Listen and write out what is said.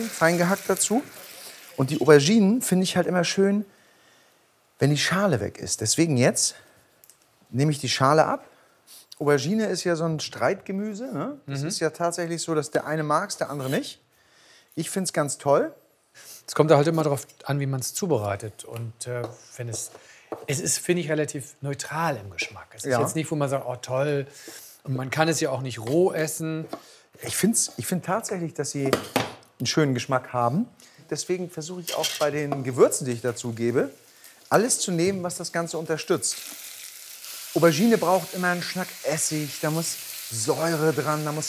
fein gehackt dazu. Und die Auberginen finde ich halt immer schön, wenn die Schale weg ist. Deswegen jetzt nehme ich die Schale ab. Aubergine ist ja so ein Streitgemüse. Ne? Das ist ja tatsächlich so, dass der eine mag es, der andere nicht. Ich finde es ganz toll. Es kommt halt immer darauf an, wie man es zubereitet. Und wenn es ist, finde ich, relativ neutral im Geschmack. Es ist jetzt nicht, wo man sagt, oh toll. Und man kann es ja auch nicht roh essen. Ich finde tatsächlich, dass sie einen schönen Geschmack haben. Deswegen versuche ich auch bei den Gewürzen, die ich dazu gebe, alles zu nehmen, was das Ganze unterstützt. Aubergine braucht immer einen Schnack Essig, da muss Säure dran, da muss